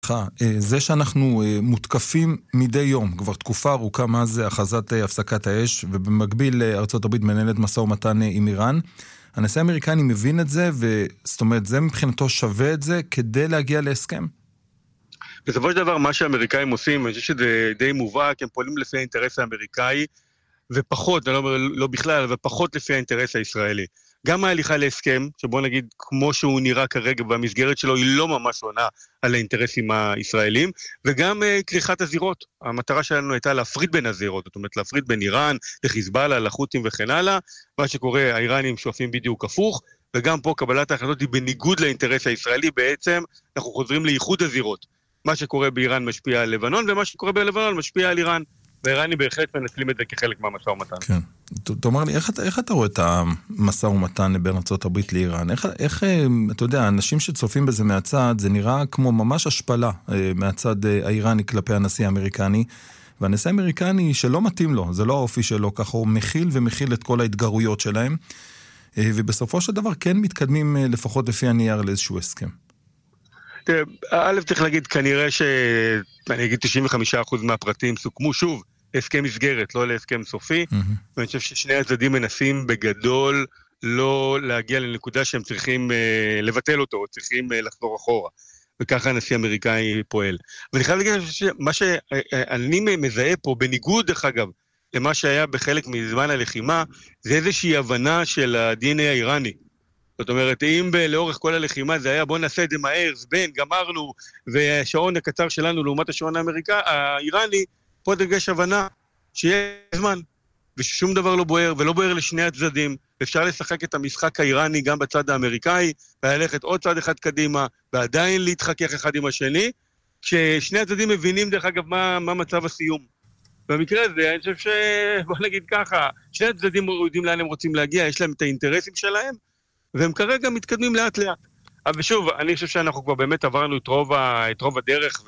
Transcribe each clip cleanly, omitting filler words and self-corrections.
זה שאנחנו מותקפים מדי יום, כבר תקופה ארוכה מאז הכרזת הפסקת האש, ובמקביל ארצות הברית מנהלת משא ומתן עם איראן, הנשיא האמריקני מבין את זה, וזאת אומרת, זה מבחינתו שווה את זה כדי להגיע להסכם? בסופו של דבר, מה שהאמריקאים עושים, אני חושב שזה די מובהק, הם פועלים לפי האינטרס האמריקאי, ופחות, אני לא אומר לא בכלל, ופחות לפי האינטרס הישראלי. גם ההליכה להסכם, שבוא נגיד, כמו שהוא נראה כרגע במסגרת שלו, היא לא ממש עונה על האינטרסים הישראלים, וגם כריכת הזירות. המטרה שלנו הייתה להפריד בין הזירות, זאת אומרת, להפריד בין איראן, לחיזבאללה, לחות'ים וכן הלאה, מה שקורה, האיראנים שואפים בדיוק הפוך, וגם פה קבלת ההחלטות היא בניגוד לאינטרס הישראלי, בעצם אנחנו חוזרים לאיחוד הזירות. מה שקורה באיראן משפיע על לבנון, ומה שקורה בלבנון משפיע על איראן. והאיראנים בהחלט מנצלים את זה כחלק מהמשא ומתן. כן. תאמר לי, איך אתה רואה את המשא ומתן בין ארצות הברית לאיראן? איך, אתה יודע, אנשים שצופים בזה מהצד, זה נראה כמו ממש השפלה מהצד האיראני כלפי הנשיא האמריקני, והנשיא האמריקני שלא מתאים לו, זה לא האופי שלו, ככה הוא מכיל את כל ההתגרויות שלהם, ובסופו של דבר כן מתקדמים לפחות לפי הנייר לאיזשהו הסכם. א', צריך להגיד, כנראה אני אגיד 95% מהפרטים סוכמו שוב, הסכם מסגרת, לא להסכם סופי, ואני חושב ששני הצדדים מנסים בגדול לא להגיע לנקודה שהם צריכים לבטל אותו, או צריכים לחזור אחורה, וככה הנשיא האמריקאי פועל. ואני חייב להגיד שמה שאני מזהה פה, בניגוד דרך אגב, למה שהיה בחלק מזמן הלחימה, זה איזושהי הבנה של ה-DNA האיראני. זאת אומרת, אם לאורך כל הלחימה זה היה, בוא נעשה את זה מהר, זבן, גמרנו, והשעון הקצר שלנו לעומת השעון האיראני, פה דגש הבנה שיהיה זמן, וששום דבר לא בוער, ולא בוער לשני הצדדים, אפשר לשחק את המשחק האיראני גם בצד האמריקאי, וללכת עוד צד אחד קדימה, ועדיין להתחכך אחד עם השני, כששני הצדדים מבינים דרך אגב מה מצב הסיום. במקרה הזה, אני חושב בוא נגיד ככה, שני הצדדים יודעים לאן הם רוצים להגיע, יש להם את האינטרסים שלהם, והם כרגע מתקדמים לאט לאט. אבל שוב, אני חושב שאנחנו כבר באמת עברנו את רוב הדרך,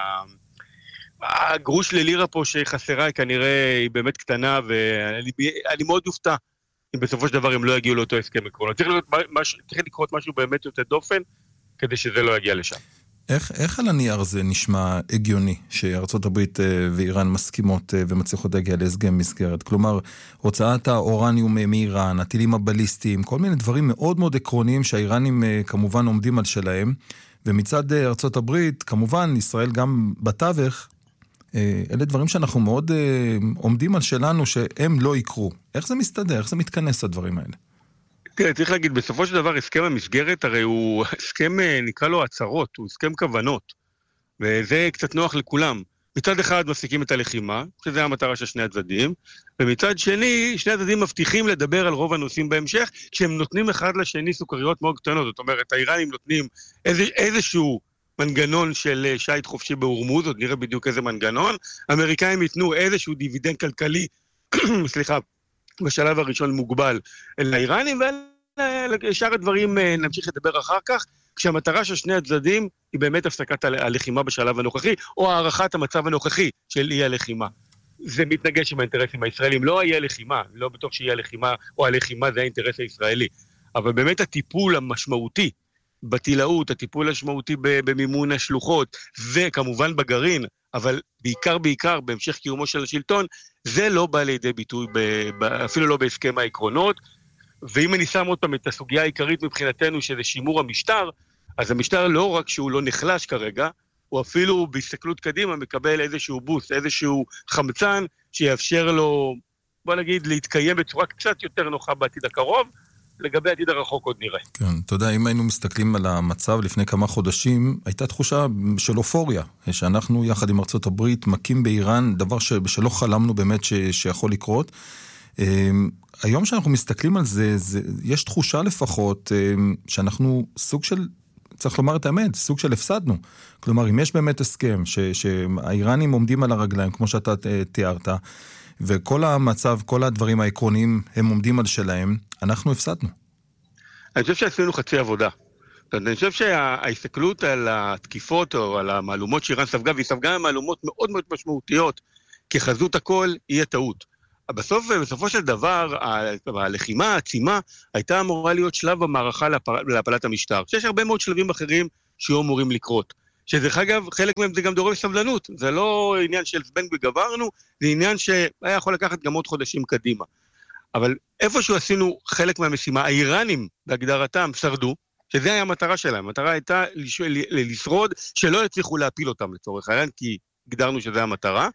והגרוש ללירה פה שחסרה כנראה היא באמת קטנה, ואני מאוד יופתע אם בסופו של דבר הם לא יגיעו לאותו הסכם עקרונות. צריך לקרות משהו באמת יותר דופן, כדי שזה לא יגיע לשם. איך על הנייר זה נשמע הגיוני שארצות הברית ואיראן מסכימות ומצליחות להגיע להסכם מסגרת? כלומר, הוצאת האורניום מאיראן, הטילים הבליסטיים, כל מיני דברים מאוד מאוד עקרוניים שהאיראנים כמובן עומדים על שלהם, ומצד ארצות הברית, כמובן, ישראל גם בתווך, אלה דברים שאנחנו מאוד עומדים על שלנו שהם לא יקרו. איך זה מסתדר? איך זה מתכנס הדברים האלה? תראה, צריך להגיד, בסופו של דבר, הסכם המסגרת, הרי הוא הסכם, נקרא לו הצהרות, הוא הסכם כוונות, וזה קצת נוח לכולם. מצד אחד מפסיקים את הלחימה, שזה המטרה של שני הצדדים, ומצד שני, שני הצדדים מבטיחים לדבר על רוב הנושאים בהמשך, כשהם נותנים אחד לשני סוכריות מאוד קטנות, זאת אומרת, האיראנים נותנים איזשהו מנגנון של שייט חופשי בהורמוז, עוד נראה בדיוק איזה מנגנון, האמריקאים ייתנו איזשהו דיבידנד כלכלי, סליחה, בשלב הראשון מוגבל לאיראנים, ולשאר הדברים נמשיך לדבר אחר כך, כשהמטרה של שני הצדדים היא באמת הפסקת הלחימה בשלב הנוכחי, או הערכת המצב הנוכחי של אי הלחימה. זה מתנגש עם האינטרסים הישראלים, לא יהיה לחימה, לא בטוח שיהיה לחימה, או הלחימה זה האינטרס הישראלי, אבל באמת הטיפול המשמעותי בתילאות, הטיפול המשמעותי במימון השלוחות, וכמובן בגרעין, אבל בעיקר בהמשך קיומו של השלטון, זה לא בא לידי ביטוי, אפילו לא בהסכם העקרונות, ואם אני שם עוד פעם את הסוגיה העיקרית מבחינתנו, שזה שימור המשטר, אז המשטר לא רק שהוא לא נחלש כרגע, הוא אפילו בהסתכלות קדימה מקבל איזשהו בוסט, איזשהו חמצן, שיאפשר לו, בוא נגיד, להתקיים בצורה קצת יותר נוחה בעתיד הקרוב, לגבי העתיד הרחוק עוד נראה. כן, אתה יודע, אם היינו מסתכלים על המצב לפני כמה חודשים, הייתה תחושה של אופוריה, שאנחנו יחד עם ארצות הברית מקים באיראן, דבר שלא חלמנו באמת שיכול לקרות. היום שאנחנו מסתכלים על זה, יש תחושה לפחות שאנחנו סוג של, צריך לומר את האמת, סוג של הפסדנו. כלומר, אם יש באמת הסכם שהאיראנים עומדים על הרגליים, כמו שאתה תיארת, וכל המצב, כל הדברים העקרוניים הם עומדים על שלהם, אנחנו הפסדנו. אני חושב שעשינו חצי עבודה. אני חושב שההסתכלות על התקיפות או על המעלומות שאיראן ספגה, והיא ספגה מעלומות מאוד מאוד משמעותיות, כחזות הכל, היא הטעות. בסופו של דבר, הלחימה העצימה הייתה אמורה להיות שלב במערכה להפלת המשטר. שיש הרבה מאוד שלבים אחרים שיהיו אמורים לקרות. שדרך אגב, חלק מהם זה גם דורש סבלנות, זה לא עניין של זבנג וגברנו, זה עניין שהיה יכול לקחת גם עוד חודשים קדימה. אבל איפשהו עשינו חלק מהמשימה, האיראנים בהגדרתם שרדו, שזה היה המטרה שלהם, המטרה הייתה לשרוד, שלא יצליחו להפיל אותם לצורך העניין, כי הגדרנו שזה המטרה,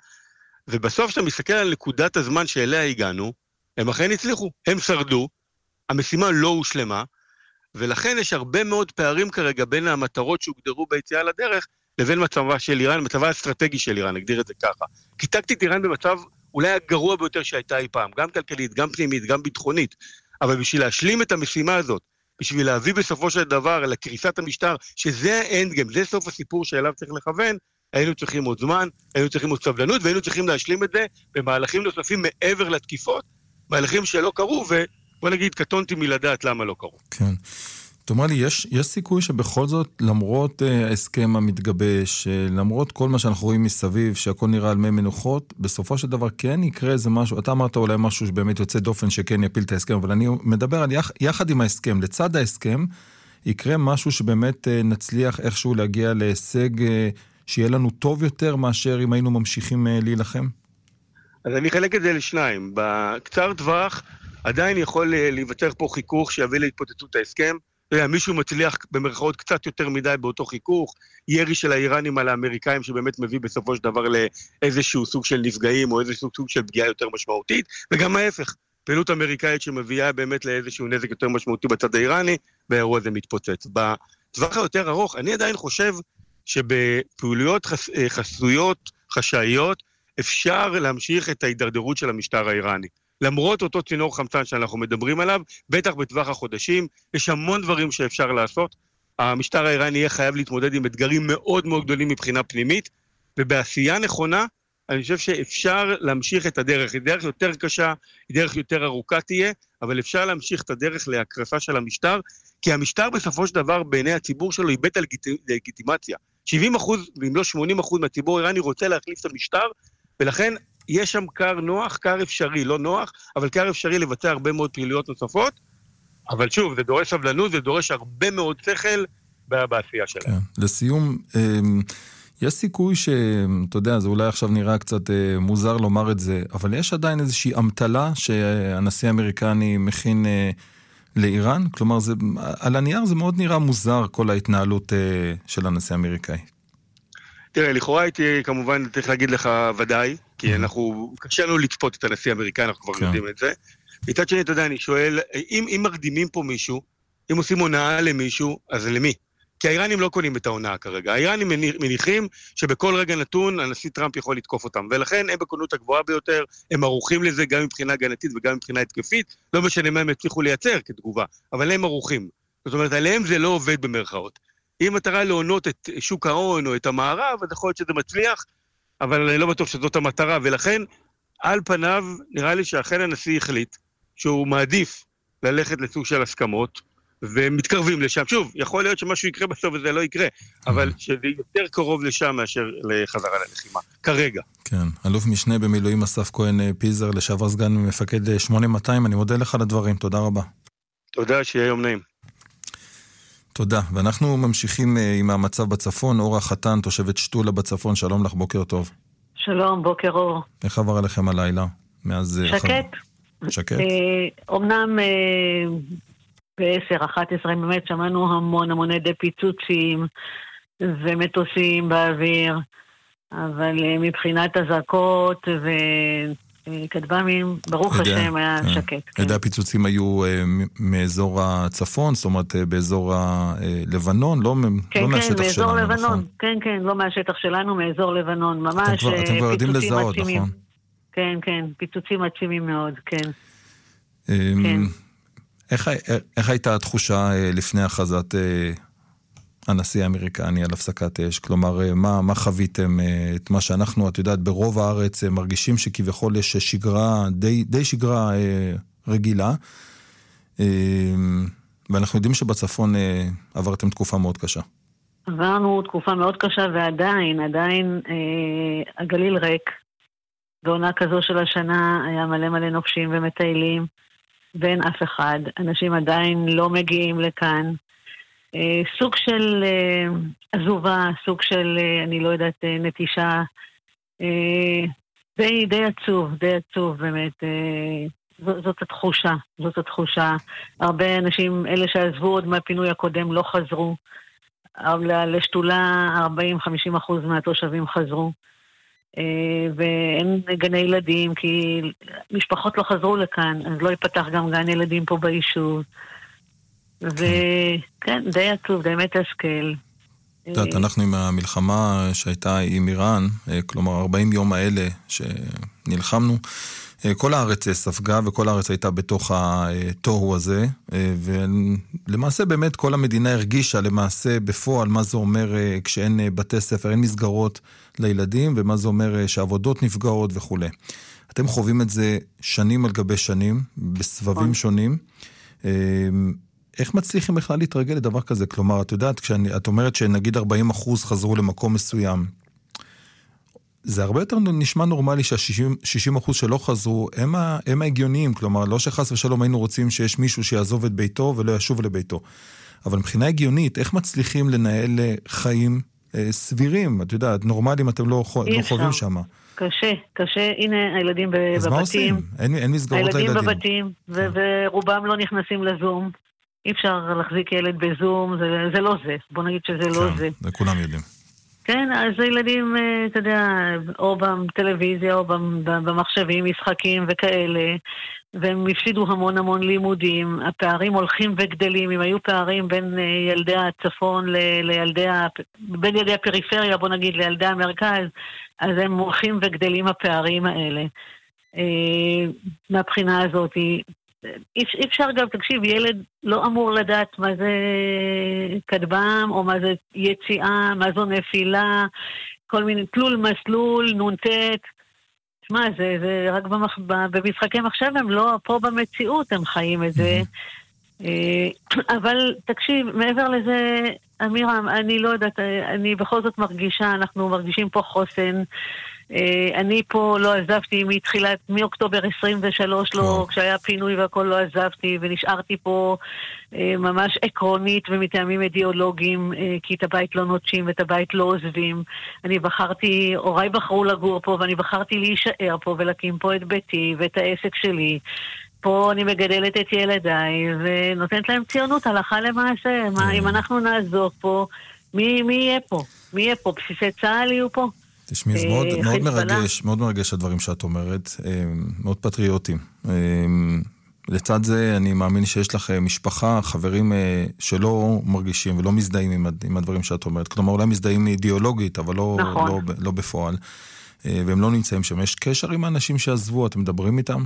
ובסוף שאתה מסתכל על נקודת הזמן שאליה הגענו, הם אכן הצליחו, הם שרדו, המשימה לא הושלמה, ולכן יש הרבה מאוד פערים כרגע בין המטרות שהוגדרו ביציאה לדרך, לבין מצבה של איראן, מצבה האסטרטגי של איראן, נגדיר את זה ככה. כי טקטית איראן במצב אולי הגרוע ביותר שהייתה אי פעם, גם כלכלית, גם פנימית, גם ביטחונית, אבל בשביל להשלים את המשימה הזאת, בשביל להביא בסופו של דבר לקריסת המשטר, שזה האנדגיים, זה סוף הסיפור שאליו צריך לכוון, היינו צריכים עוד זמן, היינו צריכים עוד סבלנות, והיינו צריכים להשלים את זה במהלכים נוספים מעבר לתקיפות, מהלכים שלא קרו, ובוא נגיד, קטונתי מלדעת למה לא קרו. כן. תאמר לי, יש סיכוי שבכל זאת, למרות ההסכם המתגבש, למרות כל מה שאנחנו רואים מסביב, שהכל נראה על מי מנוחות, בסופו של דבר כן יקרה איזה משהו, אתה אמרת אולי משהו שבאמת יוצא דופן שכן יפיל את ההסכם, אבל אני מדבר על יחד עם ההסכם, לצד ההסכם, יקרה משהו שבאמת נצליח איכשהו להגיע להישג שיהיה לנו טוב יותר מאשר אם היינו ממשיכים להילחם? אז אני חלק את זה לשניים. בקצר טווח עדיין יכול להיווצר פה חיכוך שיביא להתפוצצות ההסכם. מישהו מצליח במרכאות קצת יותר מדי באותו חיכוך, ירי של האיראנים על האמריקאים שבאמת מביא בסופו של דבר לאיזשהו סוג של נפגעים או איזשהו סוג של פגיעה יותר משמעותית, וגם ההפך, פעילות אמריקאית שמביאה באמת לאיזשהו נזק יותר משמעותי בצד האיראני, באירוע הזה מתפוצץ. בטווח היותר ארוך, אני עדיין חושב שבפעילויות חסויות, חשאיות, אפשר להמשיך את ההידרדרות של המשטר האיראני. למרות אותו צינור חמצן שאנחנו מדברים עליו, בטח בטווח החודשים, יש המון דברים שאפשר לעשות. המשטר האיראני יהיה חייב להתמודד עם אתגרים מאוד מאוד גדולים מבחינה פנימית, ובעשייה נכונה, אני חושב שאפשר להמשיך את הדרך. היא דרך יותר קשה, היא דרך יותר ארוכה תהיה, אבל אפשר להמשיך את הדרך להקרסה של המשטר, כי המשטר בסופו של דבר בעיני הציבור שלו איבד על לגיטימציה. 70%, אם לא 80% מהציבור האיראני רוצה להחליף את המשטר, ולכן יש שם קר נוח, קר אפשרי, לא נוח, אבל קר אפשרי לבצע הרבה מאוד פעילויות נוספות, אבל שוב, זה דורש סבלנות, זה דורש הרבה מאוד שכל בעשייה שלהם. כן. לסיום, יש סיכוי שאתה יודע, זה אולי עכשיו נראה קצת מוזר לומר את זה, אבל יש עדיין איזושהי אמתלה שהנשיא האמריקני מכין לאיראן? כלומר, על הנייר זה מאוד נראה מוזר, כל ההתנהלות של הנשיא האמריקאי. תראה, לכאורה הייתי כמובן צריך להגיד לך ודאי, כי קשה לנו לצפות את הנשיא האמריקאי, אנחנו כבר יודעים את זה. מצד שני, אתה יודע, אני שואל, אם מרדימים פה מישהו, אם עושים הונאה למישהו, אז למי? כי האיראנים לא קונים את ההונאה כרגע. האיראנים מניחים שבכל רגע נתון הנשיא טראמפ יכול לתקוף אותם, ולכן הם בקונות הגבוהה ביותר, הם ערוכים לזה גם מבחינה הגנתית וגם מבחינה התקפית, לא משנה מה הם הצליחו לייצר כתגובה, אבל הם ערוכים. זאת אומרת, עליהם זה לא עובד במרכאות. אם מטרה להונות את שוק ההון או את המערב, אז יכול להיות שזה מצליח, אבל אני לא בטוח שזאת המטרה, ולכן על פניו נראה לי שאכן הנשיא החליט שהוא מעדיף ללכת לסוג של הסכמות, ומתקרבים לשם. שוב, יכול להיות שמשהו יקרה בסוף וזה לא יקרה, אבל שזה יותר קרוב לשם מאשר לחזרה ללחימה, כרגע. כן, אלוף משנה במילואים אסף כהן פיזר, לשעבר סגן מפקד 8200, אני מודה לך על הדברים, תודה רבה. תודה, שיהיה יום נעים. תודה, ואנחנו ממשיכים עם המצב בצפון, אורה חתן, תושבת שטולה בצפון, שלום לך, בוקר טוב. שלום, בוקר אור. איך עבר עליכם הלילה? שקט. שקט? אומנם ב-10-11 באמת שמענו המון עדי פיצוצים ומטוסים באוויר, אבל מבחינת הזעקות וכטב"מים, ברוך השם היה שקט. ידי הפיצוצים היו מאזור הצפון, זאת אומרת באזור הלבנון, לא מהשטח שלנו, נכון? כן, לא מהשטח שלנו, מאזור לבנון, ממש אתם כבר יודעים לזהות, נכון? כן, פיצוצים עצימים מאוד, כן. איך הייתה התחושה לפני הכרזת הנשיא האמריקני על הפסקת אש? כלומר, מה חוויתם? את מה שאנחנו, את יודעת, ברוב הארץ מרגישים שכביכול יש שגרה, די שגרה רגילה, ואנחנו יודעים שבצפון עברתם תקופה מאוד קשה. עברנו תקופה מאוד קשה, ועדיין הגליל ריק. בעונה כזו של השנה היה מלא נופשים ומטיילים, ואין אף אחד. אנשים עדיין לא מגיעים לכאן. סוג של עזובה, סוג של, אני לא יודעת, נטישה, די עצוב באמת. זאת התחושה. הרבה אנשים, אלה שעזבו עוד מהפינוי הקודם, לא חזרו. לשתולה 40-50% מהתושבים חזרו. ואין גני ילדים, כי משפחות לא חזרו לכאן, אז לא ייפתח גם גן ילדים פה ביישוב. וכן, די עצוב, די מתסכל. אנחנו עם המלחמה שהייתה עם איראן, כלומר 40 יום האלה שנלחמנו, כל הארץ ספגה וכל הארץ הייתה בתוך התוהו הזה, ולמעשה באמת כל המדינה הרגישה למעשה בפועל מה זה אומר כשאין בתי ספר, אין מסגרות לילדים, ומה זה אומר שעבודות נפגעות וכו'. אתם חווים את זה שנים על גבי שנים, בסבבים שונים. איך מצליחים בכלל להתרגל לדבר כזה? כלומר, את יודעת, כשאת אומרת שנגיד 40% חזרו למקום מסוים, זה הרבה יותר נשמע נורמלי שה-60% שלא חזרו, הם ההגיוניים, כלומר, לא שחס ושלום היינו רוצים שיש מישהו שיעזוב את ביתו ולא ישוב לביתו. אבל מבחינה הגיונית, איך מצליחים לנהל חיים סבירים? את יודעת, נורמליים אתם לא חווים שם. קשה, הנה הילדים בבתים. אז מה עושים? אין מסגרות לילדים. הילדים בבתים, ורובם לא נכנסים לזום. אי אפשר להחזיק ילד בזום, זה לא זה. בוא נגיד שזה לא זה. זה כולם יודעים. כן, אז הילדים, אתה יודע, או בטלוויזיה או במחשבים, משחקים וכאלה, והם הפסידו המון לימודים, הפערים הולכים וגדלים, אם היו פערים בין ילדי הצפון בין ילדי הפריפריה, בוא נגיד, לילדי המרכז, אז הם הולכים וגדלים הפערים האלה. מהבחינה הזאת, אי אפשר גם, תקשיב, ילד לא אמור לדעת מה זה כדבם, או מה זה יציאה, מה זו נפילה, כל מיני, תלול מסלול, נונטט. תשמע, זה רק במשחקי מחשב, הם לא, פה במציאות הם חיים את זה. אבל תקשיב, מעבר לזה, אמירה, אני לא יודעת, אני בכל זאת מרגישה, אנחנו מרגישים פה חוסן. אני פה לא עזבתי מאוקטובר 23, לא, כשהיה פינוי והכל לא עזבתי, ונשארתי פה ממש עקרונית ומטעמים אידיאולוגיים, כי את הבית לא נוטשים ואת הבית לא עוזבים. אני בחרתי, הוריי בחרו לגור פה, ואני בחרתי להישאר פה ולהקים פה את ביתי ואת העסק שלי. פה אני מגדלת את ילדיי ונותנת להם ציונות הלכה למעשה. אם אנחנו נעזוב פה, מי יהיה פה? מי יהיה פה? בסיסי צה"ל יהיו פה? תשמעי, זה מאוד מרגש הדברים שאת אומרת, מאוד פטריוטים. לצד זה אני מאמין שיש לך משפחה, חברים שלא מרגישים ולא מזדהים עם הדברים שאת אומרת. כלומר, אולי מזדהים אידיאולוגית, אבל לא בפועל. והם לא נמצאים שם. יש קשר עם האנשים שעזבו, אתם מדברים איתם?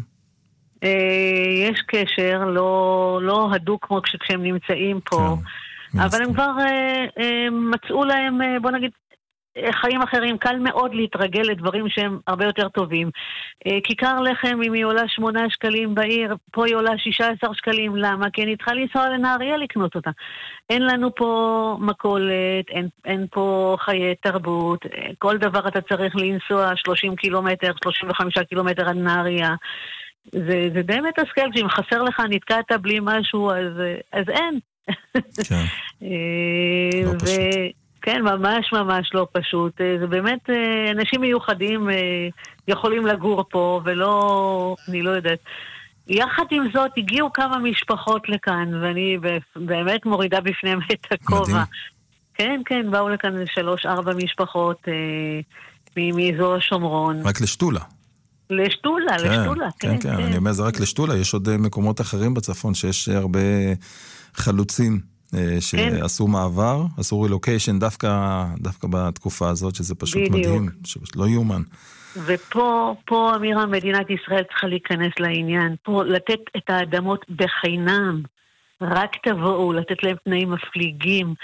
יש קשר, לא הדוק כמו כשהם נמצאים פה, אבל הם כבר מצאו להם, בוא נגיד, חיים אחרים. קל מאוד להתרגל לדברים שהם הרבה יותר טובים. כיכר לחם, אם היא עולה 8 שקלים בעיר, פה היא עולה 16 שקלים. למה? כי אני צריכה לנסוע לנהריה לקנות אותה. אין לנו פה מקולת, אין פה חיי תרבות. כל דבר אתה צריך לנסוע 30 קילומטר, 35 קילומטר עד נהריה. זה די מתסכל, שאם חסר לך, נתקעת בלי משהו, אז אין. כן, לא פשוט. כן, ממש לא פשוט. זה באמת, אנשים מיוחדים יכולים לגור פה, ולא, אני לא יודעת. יחד עם זאת, הגיעו כמה משפחות לכאן, ואני באמת מורידה בפניהם את הכובע. כן, באו לכאן 3-4 משפחות מאזור השומרון. רק לשתולה. לשתולה. כן, אני אומר, זה רק לשתולה. יש עוד מקומות אחרים בצפון שיש הרבה חלוצים. שעשו מעבר, עשו רילוקיישן דווקא בתקופה הזאת, שזה פשוט מדהים, שלא יאומן. ופה אמירה, מדינת ישראל צריכה להיכנס לעניין, פה לתת את האדמות בחינם, רק תבואו, לתת להם תנאים מפליגים,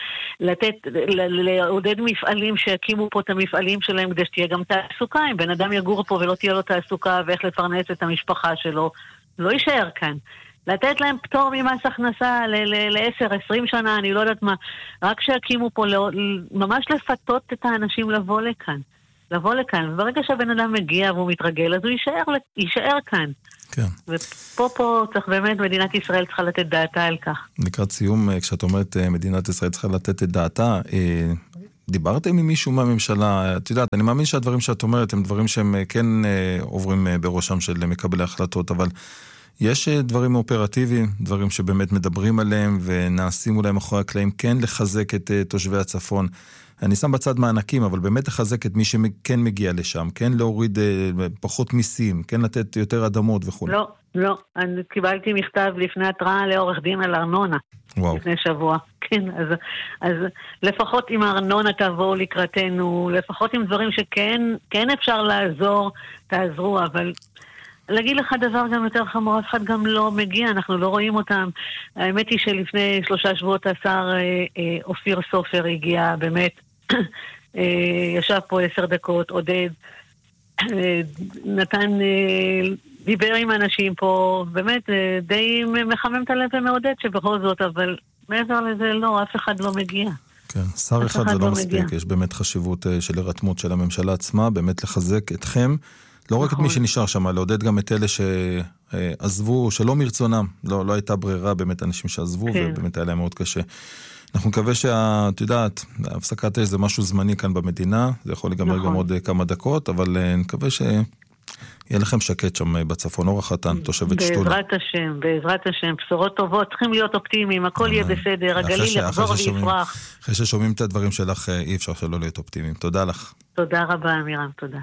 לעודד מפעלים שיקימו פה את המפעלים שלהם, כדי שתהיה גם תעסוקה. אם בן אדם יגור פה ולא תהיה לו תעסוקה ואיך לפרנס את המשפחה שלו, לא יישאר כאן. לתת להם פטור ממס הכנסה ל-10-20 שנה, אני לא יודעת מה, רק שיקימו פה, ממש לפתות את האנשים לבוא לכאן. לבוא לכאן. וברגע שהבן אדם מגיע והוא מתרגל, אז הוא יישאר כאן. כן. ופה צריך באמת, מדינת ישראל צריכה לתת דעתה על כך. לקראת סיום, כשאת אומרת מדינת ישראל צריכה לתת את דעתה, דיברתם עם מישהו מהממשלה? את יודעת, אני מאמין שהדברים שאת אומרת הם דברים שהם כן עוברים בראשם של מקבלי החלטות, אבל יש דברים אופרטיביים, דברים שבאמת מדברים עליהם ונעשים אולי מאחורי הקלעים, כן לחזק את תושבי הצפון. אני שם בצד מענקים, אבל באמת לחזק את מי שכן מגיע לשם, כן להוריד פחות מיסים, כן לתת יותר אדמות וכו'. לא, אני קיבלתי מכתב לפני התראה לעורך דין על ארנונה. וואו. לפני שבוע. כן, אז לפחות עם הארנונה תבואו לקראתנו, לפחות עם דברים שכן אפשר לעזור, תעזרו, אבל להגיד לך דבר גם יותר חמור, אף אחד גם לא מגיע, אנחנו לא רואים אותם. האמת היא שלפני 3 שבועות השר אופיר סופר הגיע, באמת, ישב פה 10 דקות, עודד, נתן, דיבר עם אנשים פה, באמת די מחמם את הלב ומעודד שבכל זאת, אבל מעבר לזה לא, אף אחד לא מגיע. כן, שר אחד זה לא מספיק, יש באמת חשיבות של הרתמות של הממשלה עצמה, באמת לחזק אתכם, לא רק את מי שנשאר שם, לעודד גם את אלה שעזבו, שלא מרצונם, לא הייתה ברירה, באמת אנשים שעזבו, ובאמת היה להם מאוד קשה. אנחנו מקווה שאת יודעת, הפסקת האש זה משהו זמני כאן במדינה, זה יכול להיגמר גם עוד כמה דקות, אבל נקווה שיהיה לכם שקט שם בצפון, אור החתן, תושבת שתולה. בעזרת השם, בשורות טובות, צריכים להיות אופטימיים, הכל יהיה בסדר, הגליל יחזור ויפרח. אחרי ששומעים את הדברים שלך, אי אפשר שלא להיות אופטימיים. תודה לך. תודה רבה, אמירם, תודה.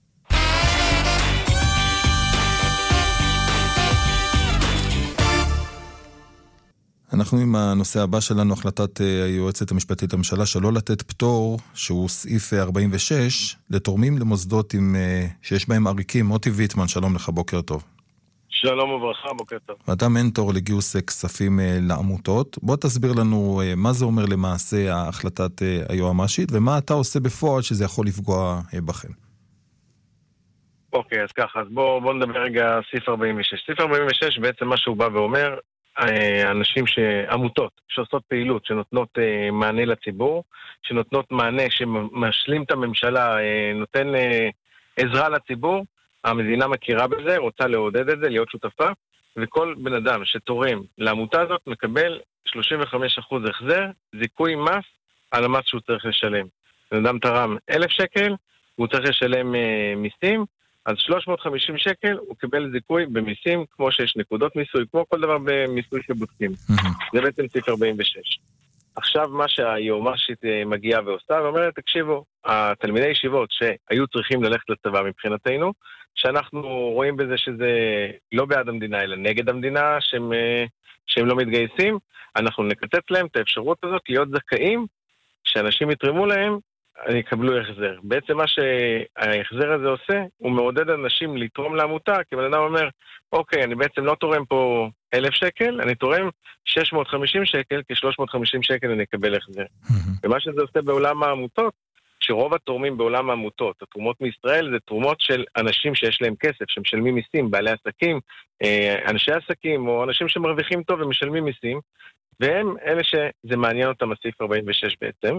אנחנו עם הנושא הבא שלנו, החלטת היועצת המשפטית לממשלה שלא לתת פטור, שהוא סעיף 46, לתורמים למוסדות שיש בהם עריקים. מוטי ויטמן, שלום לך, בוקר טוב. שלום וברכה, בוקר טוב. ואתה מנטור לגיוס כספים לעמותות. בוא תסביר לנו מה זה אומר למעשה ההחלטת היועמ"שית, ומה אתה עושה בפועל שזה יכול לפגוע בכם. אוקיי, אז ככה, אז בוא נדבר רגע סעיף 46. סעיף 46 בעצם מה שהוא בא ואומר, אנשים עמותות שעושות פעילות, שנותנות מענה לציבור, שנותנות מענה, שמשלים את הממשלה, נותן עזרה לציבור, המדינה מכירה בזה, רוצה לעודד את זה, להיות שותפה, וכל בן אדם שתורם לעמותה הזאת מקבל 35% החזר, זיכוי מס על המס שהוא צריך לשלם. בן אדם תרם 1,000 שקל, הוא צריך לשלם מיסים, אז 350 שקל הוא קיבל זיכוי במיסים, כמו שיש נקודות מיסוי, כמו כל דבר במיסוי שבודקים. זה בעצם סעיף 46. עכשיו מה שהיועמ"שית מגיעה ועושה, ואומרת, תקשיבו, התלמידי ישיבות שהיו צריכים ללכת לצבא מבחינתנו, שאנחנו רואים בזה שזה לא בעד המדינה, אלא נגד המדינה, שהם לא מתגייסים, אנחנו נקצץ להם את האפשרות הזאת להיות זכאים, שאנשים יתרמו להם, יקבלו החזר. בעצם מה שההחזר הזה עושה, הוא מעודד אנשים לתרום לעמותה, כי בן אדם אומר, אוקיי, אני בעצם לא תורם פה 1,000 שקל, אני תורם 650 שקל, כי 350 שקל אני אקבל החזר. ומה שזה עושה בעולם העמותות, שרוב התורמים בעולם העמותות, התרומות מישראל, זה תרומות של אנשים שיש להם כסף, שמשלמים מיסים, בעלי עסקים, אנשי עסקים, או אנשים שמרוויחים טוב ומשלמים מיסים, והם אלה שזה מעניין אותם הסעיף 46 בעצם,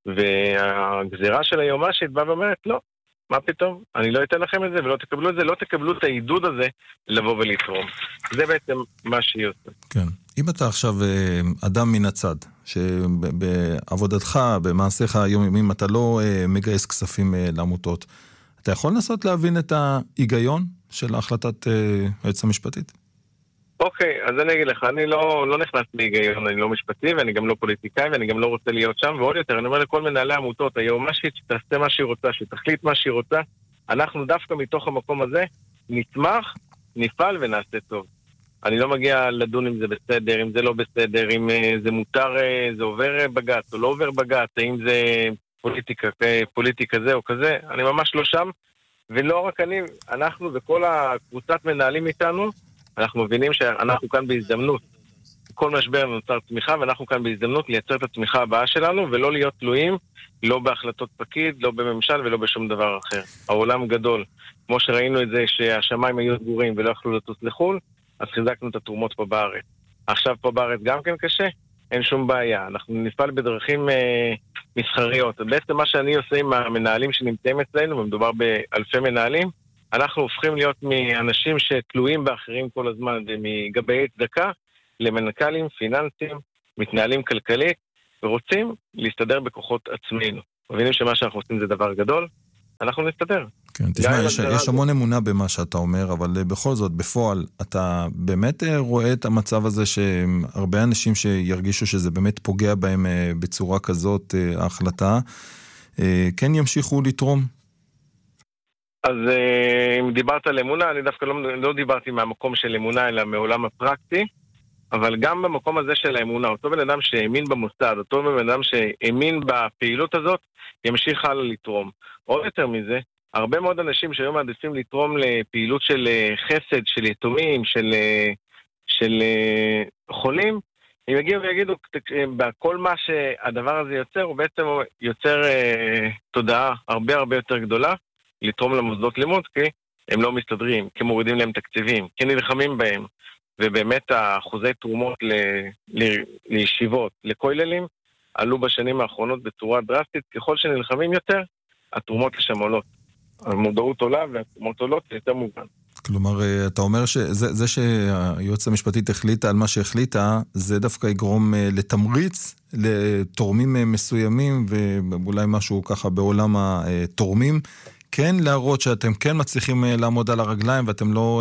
והגזירה של היועמ"שית באה ואומרת, לא, מה פתאום? אני לא אתן לכם את זה ולא תקבלו את זה, לא תקבלו את העידוד הזה לבוא ולתרום. זה בעצם מה שהיא עושה. כן. אם אתה עכשיו אדם מן הצד, שבעבודתך, במעשיך היומיומיים, אתה לא מגייס כספים לעמותות, אתה יכול לנסות להבין את ההיגיון של ההחלטת היועצת המשפטית? אוקיי, אז אני אגיד לך, אני לא נכנס להיגיון, אני לא משפטי ואני גם לא פוליטיקאי ואני גם לא רוצה להיות שם, ועוד יותר, אני אומר לכל מנהלי עמותות, היועמ"שית שתעשה מה שהיא רוצה, שתחליט מה שהיא רוצה, אנחנו דווקא מתוך המקום הזה נצמח, נפעל ונעשה טוב. אני לא מגיע לדון אם זה בסדר, אם זה לא בסדר, אם זה מותר, זה עובר בג"ץ או לא עובר בג"ץ, האם זה פוליטיקה זה או כזה, אני ממש לא שם, ולא רק אנחנו וכל הקבוצת מנהלים איתנו, אנחנו מבינים שאנחנו כאן בהזדמנות, כל משבר נוצר תמיכה, ואנחנו כאן בהזדמנות לייצר את התמיכה הבאה שלנו, ולא להיות תלויים, לא בהחלטות פקיד, לא בממשל ולא בשום דבר אחר. העולם גדול. כמו שראינו את זה שהשמיים היו סגורים ולא יכלו לטוס לחול, אז חיזקנו את התרומות פה בארץ. עכשיו פה בארץ גם כן קשה, אין שום בעיה. אנחנו נפעל בדרכים מסחריות. בעצם מה שאני עושה עם המנהלים שנמצאים אצלנו, ומדובר באלפי מנהלים, אנחנו הופכים להיות מאנשים שתלויים באחרים כל הזמן, ומגבי צדקה, למנכ"לים פיננסיים, מתנהלים כלכלית, ורוצים להסתדר בכוחות עצמנו. מבינים שמה שאנחנו עושים זה דבר גדול, אנחנו נסתדר. כן, תשמע, יש המון אמונה במה שאתה אומר, אבל בכל זאת, בפועל, אתה באמת רואה את המצב הזה שהרבה אנשים שירגישו שזה באמת פוגע בהם בצורה כזאת, ההחלטה, כן ימשיכו לתרום? אז אם דיברת על אמונה, אני דווקא לא דיברתי מהמקום של אמונה, אלא מעולם הפרקטי, אבל גם במקום הזה של האמונה, אותו בן אדם שהאמין במוסד, אותו בן אדם שהאמין בפעילות הזאת, ימשיך הלאה לתרום. עוד יותר מזה, הרבה מאוד אנשים שהיום מעדיפים לתרום לפעילות של חסד, של יתומים, של חולים, הם יגיעו ויגידו, בכל מה שהדבר הזה יוצר, הוא בעצם יוצר תודעה הרבה הרבה יותר גדולה, לתרום למוסדות לימוד, כי הם לא מסתדרים, כי מורידים להם תקציבים, כי נלחמים בהם. ובאמת האחוזי תרומות לישיבות, לכוללים, עלו בשנים האחרונות בצורה דרסטית. ככל שנלחמים יותר, התרומות לשם עולות. המודעות עולה והתרומות עולות, זה יותר מובן. כלומר, אתה אומר שזה שהיועצת המשפטית החליטה על מה שהחליטה, זה דווקא יגרום לתמריץ לתורמים מסוימים, ואולי משהו ככה בעולם התורמים, כן להראות שאתם כן מצליחים לעמוד על הרגליים, ואתם לא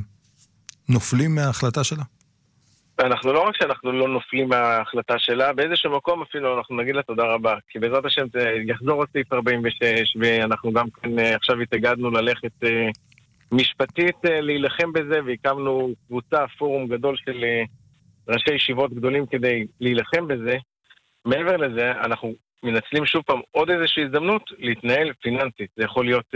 נופלים מההחלטה שלה? אנחנו לא רק שאנחנו לא נופלים מההחלטה שלה, באיזשהו מקום אפילו אנחנו נגיד לה תודה רבה, כי בעזרת השם יחזור הסעיף 46, ואנחנו גם כן עכשיו התאגדנו ללכת משפטית להילחם בזה, והקמנו קבוצה, פורום גדול של ראשי ישיבות גדולים כדי להילחם בזה. מעבר לזה, אנחנו מנצלים שוב פעם עוד איזושהי הזדמנות להתנהל פיננסית. זה יכול להיות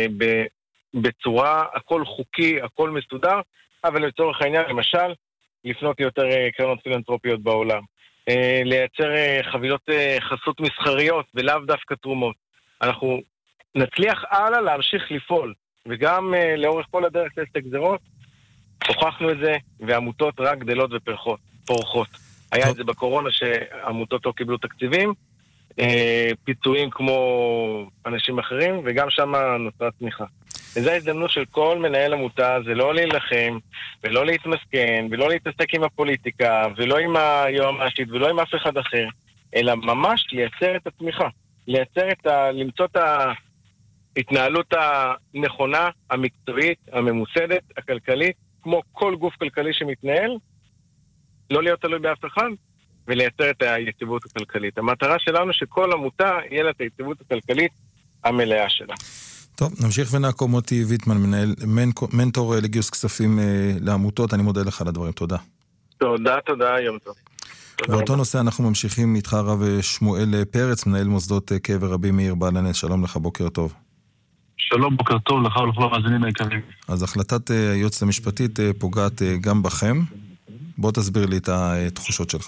בצורה, הכל חוקי, הכל מסודר, אבל לצורך העניין, למשל, לפנות יותר קרנות פילנטרופיות בעולם. לייצר חבילות חסות מסחריות ולאו דווקא תרומות. אנחנו נצליח הלאה להמשיך לפעול, וגם לאורך כל הדרך של הגזרות, הוכחנו את זה, ועמותות רק גדלות ופורחות. היה את זה בקורונה שעמותות לא קיבלו תקציבים, פיצויים כמו אנשים אחרים, וגם שם נוצרה תמיכה. וזו ההזדמנות של כל מנהל עמותה, זה לא להילחם, ולא להתמסכן, ולא להתעסק עם הפוליטיקה, ולא עם היועמ"שית, ולא עם אף אחד אחר, אלא ממש לייצר את התמיכה, למצוא את ההתנהלות הנכונה, המקצועית, הממוסדת, הכלכלית, כמו כל גוף כלכלי שמתנהל, לא להיות תלוי באף אחד, ולייצר את היציבות הכלכלית. המטרה שלנו שכל עמותה יהיה לה את היציבות הכלכלית המלאה שלה. טוב, נמשיך ונעקוב. מוטי ויטמן, מנטור לגיוס כספים לעמותות. אני מודה לך על הדברים, תודה. תודה, יום טוב. באותו נושא אנחנו ממשיכים איתך הרב שמואל פרץ, מנהל מוסדות קבר רבי מאיר בעל הנס. שלום לך, בוקר טוב. שלום, בוקר טוב לך ולכל המאזינים היקרים. אז החלטת היועצת המשפטית פוגעת גם בכם. בוא תסביר לי את התחושות שלך.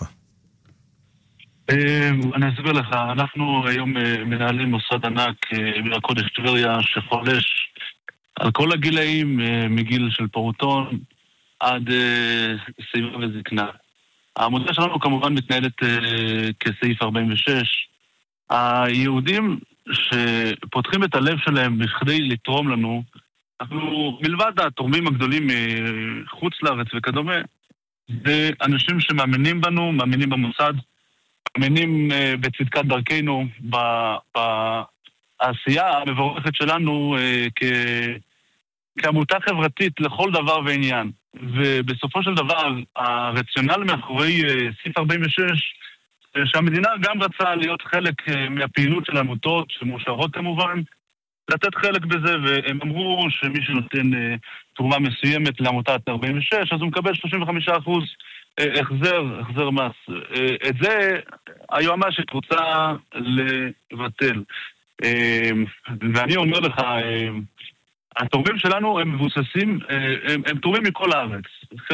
אני אסביר לך, אנחנו היום מנהלים מוסד ענק בעיר הקודש טבריה שחולש על כל הגילאים, מגיל של פעוטון עד סביבה וזקנה. העמותה שלנו כמובן מתנהלת כסעיף 46. היהודים שפותחים את הלב שלהם בכדי לתרום לנו, אנחנו מלבד התורמים הגדולים חוץ לארץ וכדומה, זה אנשים שמאמינים בנו, מאמינים במוסד, מאמינים בצדקת דרכנו, בעשייה המבורכת שלנו כעמותה חברתית לכל דבר ועניין. ובסופו של דבר, הרציונל מאחורי סעיף 46, שהמדינה גם רצה להיות חלק מהפעילות של העמותות, שמאושרות כמובן, לתת חלק בזה, והם אמרו שמי שנותן תרומה מסוימת לעמותת 46, אז הוא מקבל 35% החזר מס. את זה היועמ"שית רוצה לבטל. ואני אומר לך, התורמים שלנו הם מבוססים, הם תורמים מכל הארץ.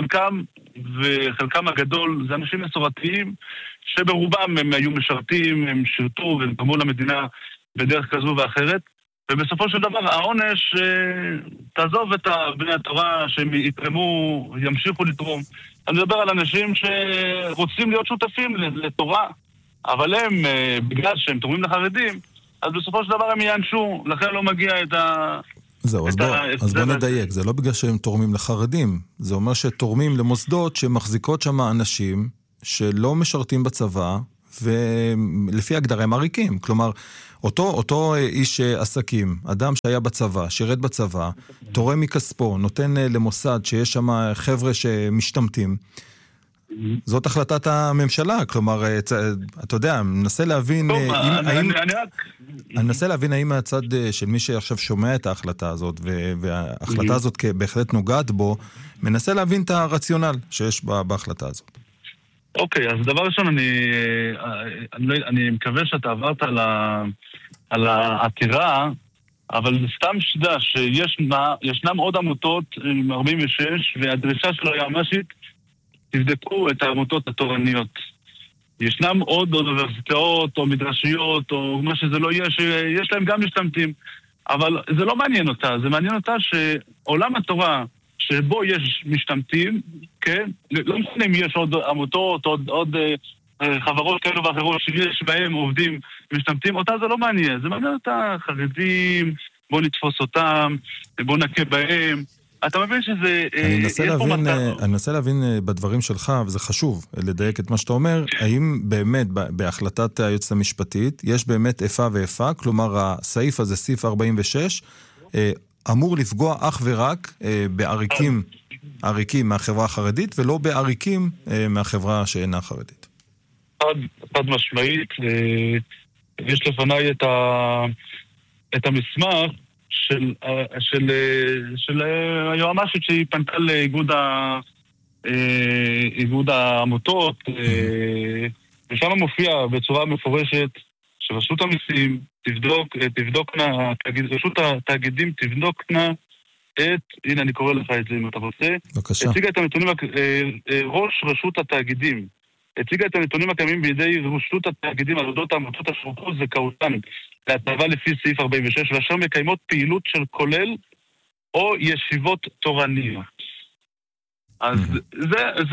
חלקם הגדול זה אנשים מסורתיים, שברובם הם היו משרתים, הם שירתו והם תרמו למדינה בדרך כזו ואחרת. ובסופו של דבר העונש, תעזוב את בני התורה שהם יתרמו, ימשיכו לתרום. אני מדבר על אנשים שרוצים להיות שותפים לתורה, אבל הם, בגלל שהם תורמים לחרדים, אז בסופו של דבר הם יענשו, לכן לא מגיע את ה... זהו, אז בוא נדייק, זה לא בגלל שהם תורמים לחרדים, זה אומר שתורמים למוסדות שמחזיקות שם אנשים שלא משרתים בצבא, ולפי הגדרה הם עריקים, כלומר, אותו איש עסקים, אדם שהיה בצבא, שירת בצבא, תורם מכספו, נותן למוסד שיש שם חבר'ה שמשתמטים, זאת החלטת הממשלה, כלומר, אתה יודע, מנסה להבין אני מנסה להבין האם מהצד של מי שעכשיו שומע את ההחלטה הזאת, וההחלטה הזאת בהחלט נוגעת בו, מנסה להבין את הרציונל שיש בהחלטה הזאת. אוקיי, אז דבר ראשון, אני מקווה שאתה עברת על העתירה, אבל סתם שדע שישנם עוד עמותות עם 46, והדרישה שלו היא המשית, תבדקו את העמותות התורניות. ישנם עוד אוניברסיטאות או מדרשיות או מה שזה לא יהיה, שיש להם גם משתמטים, אבל זה לא מעניין אותה, זה מעניין אותה שעולם התורה שבו יש משתמטים, כן? לא משנה אם יש עוד עמותות, עוד חברות כאלו ואחרות שיש בהם עובדים משתמטים, אותה זה לא מעניין, זה מעניין אותה חרדים, בוא נתפוס אותם, בוא נקה בהם. אתה מבין שזה... אני מנסה להבין בדברים שלך, וזה חשוב לדייק את מה שאתה אומר, האם באמת בהחלטת היועצת המשפטית יש באמת איפה ואיפה, כלומר הסעיף הזה, סעיף 46, אמור לפגוע אך ורק בעריקים מהחברה החרדית, ולא בעריקים מהחברה שאינה חרדית. חד משמעית, יש לפניי את המסמך של היועמשית שהיא פנתה לאיגוד העמותות, ושם מופיע בצורה מפורשת שרשות המיסים רשות התאגידים תבדוקנה הנה אני קורא לך את זה אם אתה רוצה. בבקשה. ראש רשות התאגידים הציגה את הנתונים הקיימים בידי רשות התאגידים על אודות העמותות השרוקות זכאותן להטבה לפי סעיף 46, ואשר מקיימות פעילות של כולל או ישיבות תורניות. אז זה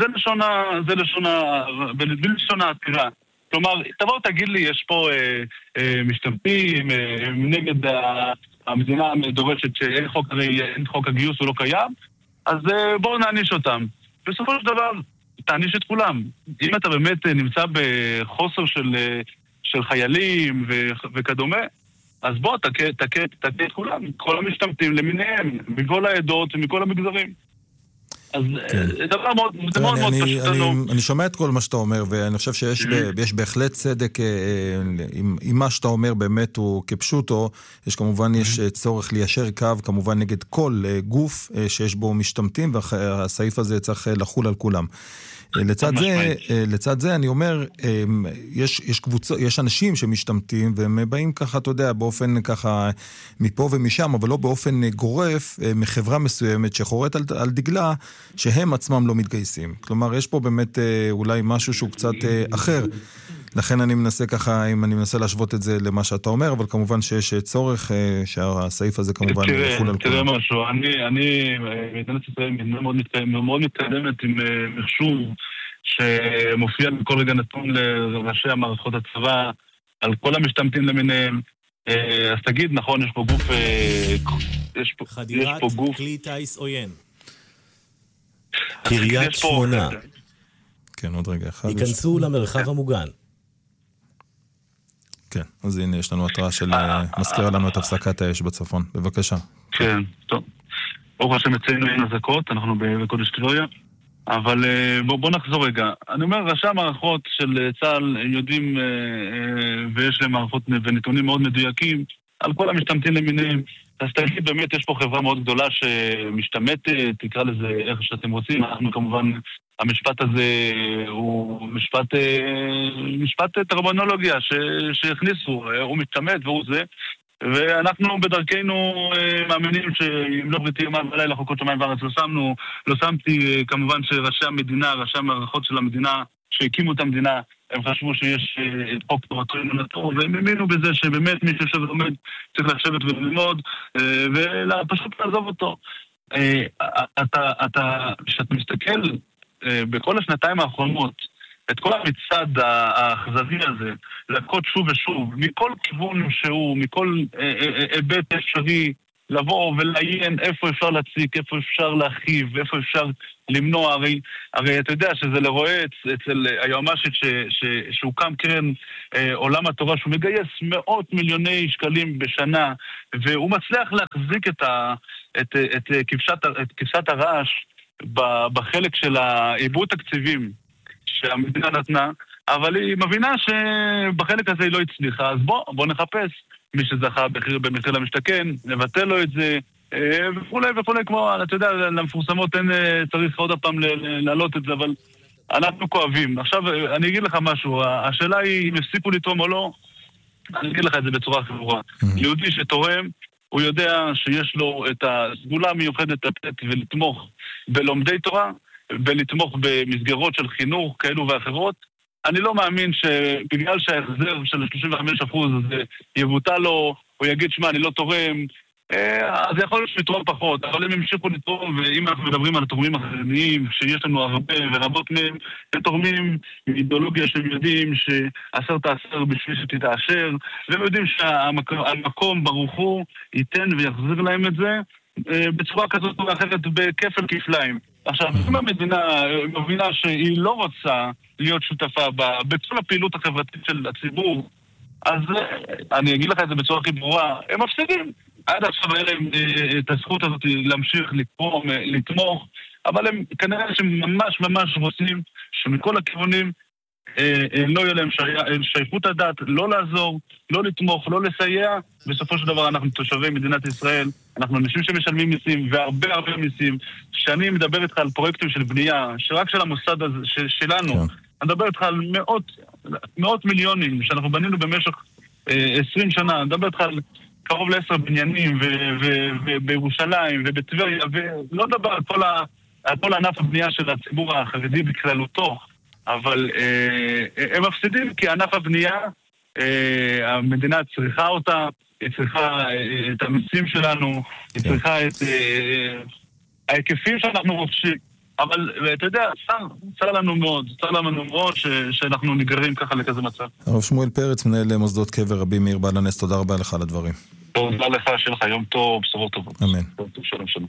בלשון העתירה. כלומר, תבוא תגיד לי, יש פה משתמטים נגד המדינה דורשת שאין חוק הגיוס הוא לא קיים, אז בואו נעניש אותם. בסופו של דבר, תעניש את כולם. אם אתה באמת נמצא בחוסר של חיילים וכדומה, אז בוא תכה את כולם, כל המשתמטים למיניהם, מכל העדות ומכל המגזרים. אז דבר מאוד פשוט לנו. אני שומע את כל מה שאתה אומר, ואני חושב שיש בהחלט צדק, אם מה שאתה אומר באמת הוא כפשוטו, יש כמובן צורך ליישר קו, כמובן נגד כל גוף שיש בו משתמטים, והסעיף הזה צריך לחול על כולם. לצד זה אני אומר, יש אנשים שמשתמטים, והם באים ככה, אתה יודע, באופן ככה מפה ומשם, אבל לא באופן גורף, מחברה מסוימת שחורט על דגלה, שהם עצמם לא מתגייסים. כלומר, יש פה באמת אולי משהו שהוא קצת אחר. לכן אני מנסה ככה, אם אני מנסה להשוות את זה למה שאתה אומר, אבל כמובן שיש צורך שהסעיף הזה כמובן יחול על כולם. תראה משהו, אני מדינת ישראל מאוד מתקדמת עם מחשוב שמופיע בכל רגע נתון לראשי המערכות הצבא, על כל המשתמטים למיניהם. אז תגיד, נכון, יש פה גוף... חדירת כלי טייס עוין. קריית שמונה. כן, עוד רגע אחד. ייכנסו למרחב המוגן. כן, אז הנה יש לנו התראה של מזכירה לנו את הפסקת האש בצפון. בבקשה. כן, טוב. ברוך השם אצלנו אין אזעקות, אנחנו בקודש טבריה, אבל בוא נחזור רגע. אני אומר, ראשי המערכות של צה"ל יודעים, ויש להם מערכות ונתונים מאוד מדויקים, על כל המשתמטים למיניהם. אז תגיד, באמת יש פה חברה מאוד גדולה שמשתמטת, תקרא לזה איך שאתם רוצים. אנחנו כמובן, המשפט הזה הוא משפט טרמינולוגיה שהכניסו, הוא משתמט והוא זה. ואנחנו בדרכנו מאמינים שאם לא בריתי יומיים בלילה חוקות שמיים וארץ לא שמתי כמובן שראשי המדינה, ראשי המערכות של המדינה שהקימו את המדינה, הם חשבו שיש את חוק תורתו אומנותו, והם האמינו בזה שבאמת מי שיושב ולומד צריך לשבת וללמוד, ופשוט לעזוב אותו. כשאתה מסתכל בכל השנתיים האחרונות, את כל המצד האכזרי הזה, להכות שוב ושוב, מכל כיוון שהוא, מכל היבט אפשרי, לבוא ולעיין איפה אפשר להציק, איפה אפשר להרחיב, איפה אפשר למנוע. הרי אתה יודע שזה לרועץ אצל היועמ"שית שהוקם קרן עולם התורה, שהוא מגייס מאות מיליוני שקלים בשנה, והוא מצליח להחזיק את כבשת הרעש בחלק של העיבוד תקציבים שהמדינה נתנה, אבל היא מבינה שבחלק הזה היא לא הצליחה, אז בוא נחפש מי שזכה במחיר למשתכן, נבטל לו את זה, וכולי וכולי, כמו, אתה יודע, למפורסמות אין צריך עוד הפעם להעלות את זה, אבל אנחנו כואבים. עכשיו, אני אגיד לך משהו, השאלה היא אם הפסיקו לתרום או לא, אני אגיד לך את זה בצורה חמורה. יהודי שתורם, הוא יודע שיש לו את הסגולה המיוחדת לתת ולתמוך בלומדי תורה, ולתמוך במסגרות של חינוך כאלו ואחרות. אני לא מאמין שבגלל שההחזר של 35% הזה יבוטל לו, הוא יגיד, שמה, אני לא תורם, אז יכול להיות לתרום פחות, אבל הם המשיכו לתרום, ואם אנחנו מדברים על התורמים החרדיים, שיש לנו הרבה ורבות מהם, הם תורמים עם אידיאולוגיה שהם יודעים שעשר תעשר בשביל שתתעשר, והם יודעים שהמקום ברוך הוא ייתן ויחזיר להם את זה, בצורה כזאת או אחרת בכפל כפליים. עכשיו, אם המדינה מבינה שהיא לא רוצה להיות שותפה בכל הפעילות החברתית של הציבור, אז אני אגיד לך את זה בצורה הכי ברורה, הם מפסידים. עד עכשיו היה להם את הזכות הזאת להמשיך לתמוך, אבל הם כנראה שממש ממש רוצים שמכל הכיוונים לא יהיה להם שייכות הדת, לא לעזור, לא לתמוך, לא לסייע. בסופו של דבר אנחנו תושבי מדינת ישראל, אנחנו אנשים שמשלמים מיסים, והרבה הרבה מיסים. שאני מדבר איתך על פרויקטים של בנייה, שרק של המוסד הזה, שלנו, אני מדבר איתך על מאות מיליונים שאנחנו בנינו במשך 20 שנה, אני מדבר איתך על קרוב ל10 בניינים ובירושלים ובטבריה, ולא מדבר על כל ענף הבנייה של הציבור החרדי בכללותו, אבל הם מפסידים כי ענף הבנייה, המדינה צריכה אותה, היא צריכה את המיסים שלנו, היא צריכה את ההיקפים שאנחנו רוכשים, אבל אתה יודע, צר לנו מאוד שאנחנו נגררים ככה לכזה מצב. הרב שמואל פרץ, מנהל מוסדות קבר רבי מאיר בעל הנס, תודה רבה לך על הדברים. תודה לך, שיהיה לך יום טוב, בשורות טובות. אמן. שלום שלום.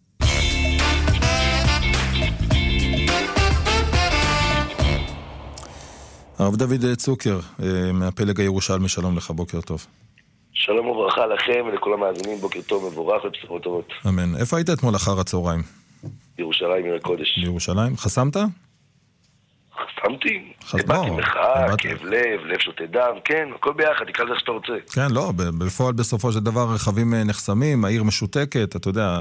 הרב דוד צוקר, מהפלג הירושלמי, שלום לך, בוקר טוב. שלום וברכה לכם ולכל המאזינים, בוקר טוב, מבורך ובשורות טובות. אמן. איפה היית אתמול אחר הצהריים? בירושלים, עיר הקודש. בירושלים? חסמת? חסמתי. הבאתי מחאה, כאב לב שותה דם, כן, הכל ביחד, תקרא לזה שאתה רוצה. כן, לא, בפועל בסופו של דבר רכבים נחסמים, העיר משותקת, אתה יודע,